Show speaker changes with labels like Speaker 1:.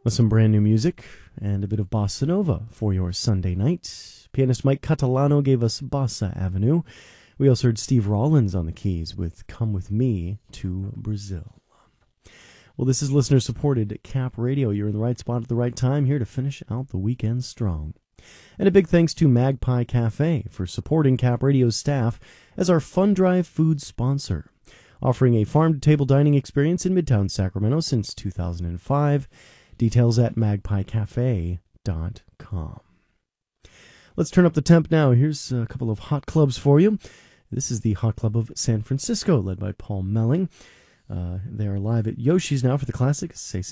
Speaker 1: With some brand new music and a bit of bossa nova for your Sunday night. Pianist Mike Catalano gave us Bossa Avenue. We also heard Steve Rollins on the keys with Come With Me to Brazil. Well, this is listener-supported Cap Radio. You're in the right spot at the right time, here to finish out the weekend strong. And a big thanks to Magpie Cafe for supporting Cap Radio's staff as our Fund Drive food sponsor, offering a farm-to-table dining experience in Midtown Sacramento since 2005. Details at magpiecafe.com. Let's turn up the temp now. Here's a couple of hot clubs for you. This is the Hot Club of San Francisco, led by Paul Melling. They are live at Yoshi's now for the classic C'est